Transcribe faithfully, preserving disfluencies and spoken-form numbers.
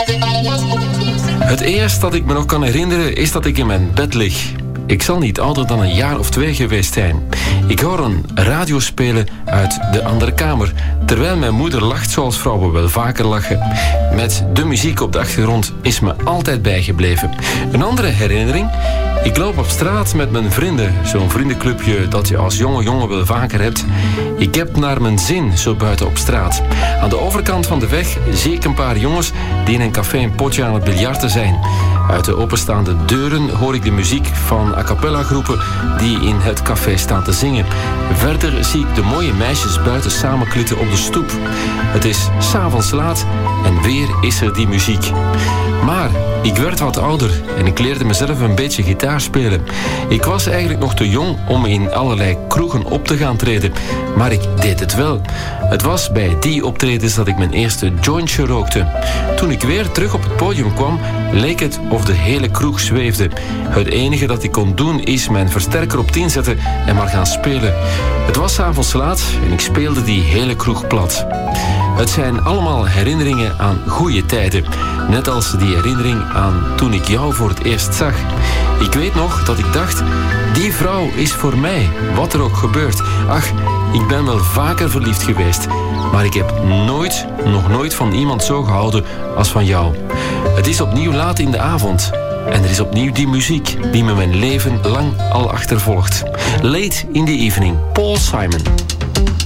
Het eerst dat ik me nog kan herinneren is dat ik in mijn bed lig. Ik zal niet ouder dan een jaar of twee geweest zijn. Ik hoor een radio spelen uit de andere kamer, terwijl mijn moeder lacht zoals vrouwen wel vaker lachen. Met de muziek op de achtergrond is me altijd bijgebleven. Een andere herinnering? Ik loop op straat met mijn vrienden, zo'n vriendenclubje dat je als jonge jongen wel vaker hebt. Ik heb naar mijn zin zo buiten op straat. Aan de overkant van de weg zie ik een paar jongens die in een café een potje aan het biljarten zijn. Uit de openstaande deuren hoor ik de muziek van a cappella groepen die in het café staan te zingen. Verder zie ik de mooie meisjes buiten samenklitten op de stoep. Het is 's avonds laat en weer is er die muziek. Maar ik werd wat ouder en ik leerde mezelf een beetje gitaar spelen. Ik was eigenlijk nog te jong om in allerlei kroegen op te gaan treden, maar ik deed het wel. Het was bij die optredens dat ik mijn eerste jointje rookte. Toen ik weer terug op het podium kwam, leek het of de hele kroeg zweefde. Het enige dat ik kon doen is mijn versterker op tien zetten en maar gaan spelen. Het was 's avonds laat en ik speelde die hele kroeg plat. Het zijn allemaal herinneringen aan goede tijden. Net als die herinnering aan toen ik jou voor het eerst zag. Ik weet nog dat ik dacht, die vrouw is voor mij, wat er ook gebeurt. Ach, ik ben wel vaker verliefd geweest, maar ik heb nooit, nog nooit van iemand zo gehouden als van jou. Het is opnieuw laat in de avond. En er is opnieuw die muziek die me mijn leven lang al achtervolgt. Late in the Evening, Paul Simon.